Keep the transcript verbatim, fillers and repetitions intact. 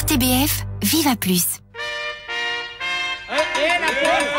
T B F, vive à plus. Eh, eh, la